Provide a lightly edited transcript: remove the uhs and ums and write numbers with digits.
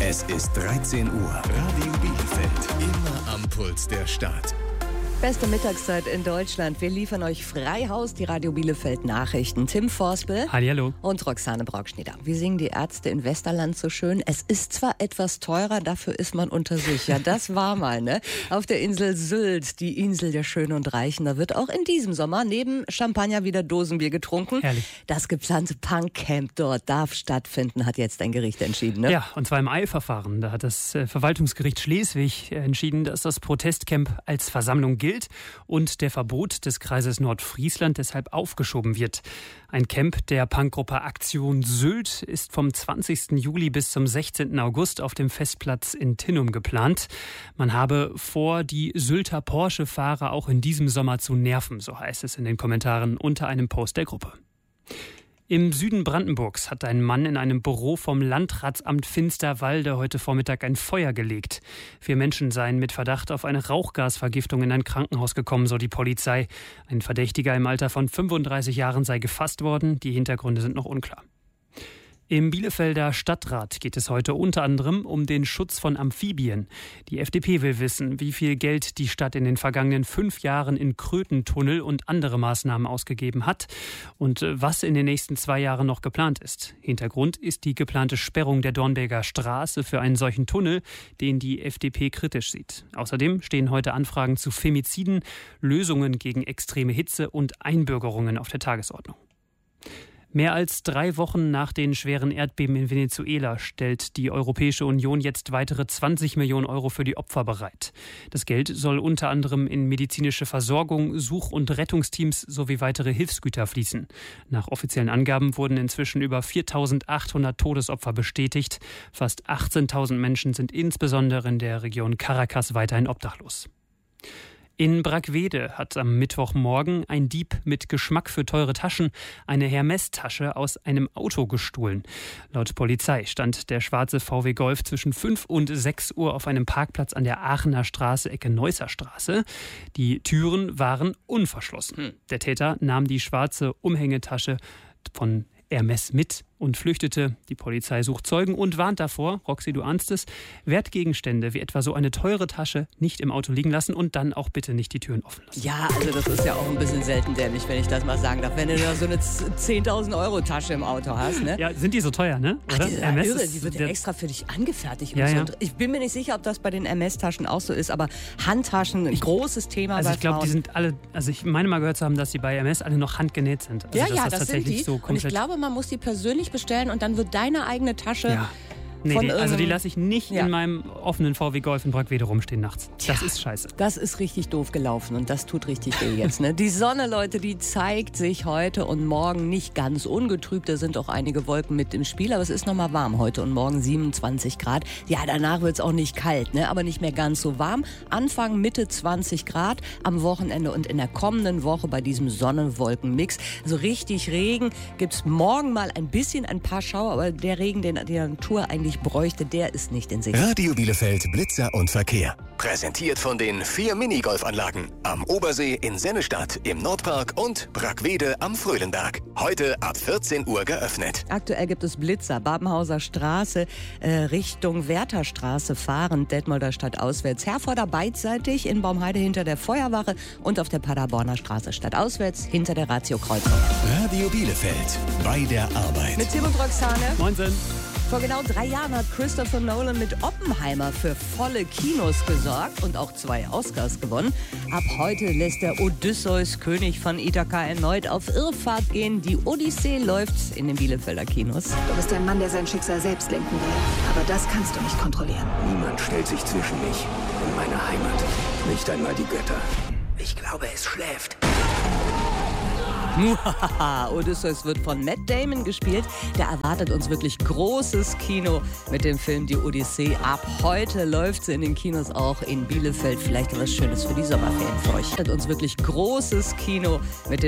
Es ist 13 Uhr. Radio Bielefeld. Immer am Puls der Stadt. Beste Mittagszeit in Deutschland. Wir liefern euch frei Haus die Radio Bielefeld Nachrichten. Tim Forspel Hallihallo. Und Roxane Brockschnieder. Wie singen die Ärzte in Westerland so schön? Es ist zwar etwas teurer, dafür ist man unter sich. Ja, das war mal, ne? Auf der Insel Sylt, die Insel der Schönen und Reichen. Da wird auch in diesem Sommer neben Champagner wieder Dosenbier getrunken. Herrlich. Das geplante Punkcamp dort darf stattfinden, hat jetzt ein Gericht entschieden, ne? Ja, und zwar im Eilverfahren. Da hat das Verwaltungsgericht Schleswig entschieden, dass das Protestcamp als Versammlung gilt und der Verbot des Kreises Nordfriesland deshalb aufgeschoben wird. Ein Camp der Punkgruppe Aktion Sylt ist vom 20. Juli bis zum 16. August auf dem Festplatz in Tinnum geplant. Man habe vor, die Sylter Porsche-Fahrer auch in diesem Sommer zu nerven, so heißt es in den Kommentaren unter einem Post der Gruppe. Im Süden Brandenburgs hat ein Mann in einem Büro vom Landratsamt Finsterwalde heute Vormittag ein Feuer gelegt. 4 Menschen seien mit Verdacht auf eine Rauchgasvergiftung in ein Krankenhaus gekommen, so die Polizei. Ein Verdächtiger im Alter von 35 Jahren sei gefasst worden. Die Hintergründe sind noch unklar. Im Bielefelder Stadtrat geht es heute unter anderem um den Schutz von Amphibien. Die FDP will wissen, wie viel Geld die Stadt in den vergangenen 5 Jahren in Krötentunnel und andere Maßnahmen ausgegeben hat und was in den nächsten 2 Jahren noch geplant ist. Hintergrund ist die geplante Sperrung der Dornberger Straße für einen solchen Tunnel, den die FDP kritisch sieht. Außerdem stehen heute Anfragen zu Femiziden, Lösungen gegen extreme Hitze und Einbürgerungen auf der Tagesordnung. Mehr als 3 Wochen nach den schweren Erdbeben in Venezuela stellt die Europäische Union jetzt weitere 20 Millionen Euro für die Opfer bereit. Das Geld soll unter anderem in medizinische Versorgung, Such- und Rettungsteams sowie weitere Hilfsgüter fließen. Nach offiziellen Angaben wurden inzwischen über 4.800 Todesopfer bestätigt. Fast 18.000 Menschen sind insbesondere in der Region Caracas weiterhin obdachlos. In Brackwede hat am Mittwochmorgen ein Dieb mit Geschmack für teure Taschen eine Hermes-Tasche aus einem Auto gestohlen. Laut Polizei stand der schwarze VW Golf zwischen 5 und 6 Uhr auf einem Parkplatz an der Aachener Straße, Ecke Neusser Straße. Die Türen waren unverschlossen. Der Täter nahm die schwarze Umhängetasche von Hermes mit und flüchtete. Die Polizei sucht Zeugen und warnt davor, Roxy, du ahnst es, Wertgegenstände wie etwa so eine teure Tasche nicht im Auto liegen lassen und dann auch bitte nicht die Türen offen lassen. Ja, also das ist ja auch ein bisschen selten dämlich, wenn ich das mal sagen darf. Wenn du da so eine 10.000 Euro Tasche im Auto hast, ne? Ja, sind die so teuer, ne? Ach, die sind irre, die wird ja extra für dich angefertigt. Ja, und so. Ich bin mir nicht sicher, ob das bei den MS-Taschen auch so ist, aber Handtaschen, ein großes Thema also bei ich glaube, die Frauen. sind alle, also ich meine mal gehört zu haben, dass die bei MS alle noch handgenäht sind. Also Ja, das das sind die. so Und ich glaube, man muss die persönlich bestellen und dann wird deine eigene Tasche... Ja. Nee, also die lasse ich nicht in meinem offenen VW Golf in Brackwede rumstehen nachts. Das ist scheiße. Das ist richtig doof gelaufen und das tut richtig weh jetzt. Ne? Die Sonne, Leute, die zeigt sich heute und morgen nicht ganz ungetrübt. Da sind auch einige Wolken mit im Spiel, aber es ist noch mal warm heute und morgen 27 Grad. Ja, danach wird es auch nicht kalt, ne? Aber nicht mehr ganz so warm. Anfang, Mitte 20 Grad am Wochenende und in der kommenden Woche bei diesem Sonne-Wolken-Mix. So richtig Regen gibt es morgen mal ein paar Schauer, aber der Regen, den die Natur eigentlich bräuchte, der ist nicht in Sicht. Radio Bielefeld Blitzer und Verkehr. Präsentiert von den 4 Minigolfanlagen am Obersee in Sennestadt, im Nordpark und Brackwede am Fröhlenberg. Heute ab 14 Uhr geöffnet. Aktuell gibt es Blitzer, Babenhauser Straße Richtung Wertherstraße fahrend, Detmolder Stadt auswärts. Herforder beidseitig in Baumheide hinter der Feuerwache und auf der Paderborner Straße stadtauswärts hinter der Ratio Kreuzung. Radio Bielefeld bei der Arbeit. Mit Tim und Roxane. Moinsen. Vor genau 3 Jahren hat Christopher Nolan mit Oppenheimer für volle Kinos gesorgt und auch 2 Oscars gewonnen. Ab heute lässt der Odysseus, König von Ithaka, erneut auf Irrfahrt gehen. Die Odyssee läuft in den Bielefelder Kinos. Du bist ein Mann, der sein Schicksal selbst lenken will. Aber das kannst du nicht kontrollieren. Niemand stellt sich zwischen mich und meine Heimat. Nicht einmal die Götter. Ich glaube, es schläft. Odysseus wird von Matt Damon gespielt. Der erwartet uns wirklich großes Kino mit dem Film Die Odyssee. Ab heute läuft sie in den Kinos auch in Bielefeld. Vielleicht was Schönes für die Sommerferien für euch. Erwartet uns wirklich großes Kino mit dem